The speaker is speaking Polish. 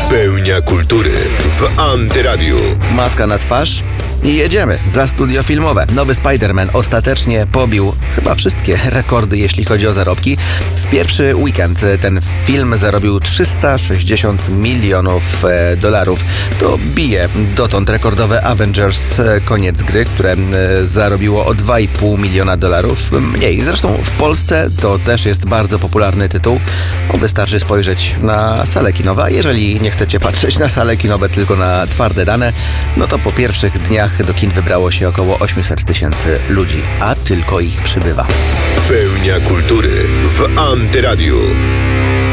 Pełnia kultury w Antyradiu. Maska na twarz i jedziemy za studio filmowe. Nowy Spider-Man ostatecznie pobił chyba wszystkie rekordy, jeśli chodzi o zarobki. W pierwszy weekend ten film zarobił $360 milionów. To bije dotąd rekordowe Avengers Koniec gry, które zarobiło o $2,5 miliona mniej. Zresztą w Polsce to też jest bardzo popularny tytuł. Wystarczy spojrzeć na sale kinowe. A jeżeli nie chcecie patrzeć na sale kinowe, tylko na twarde dane, no to po pierwszych dniach do kin wybrało się około 800 tysięcy ludzi, a tylko ich przybywa. Pełnia kultury w Antyradiu.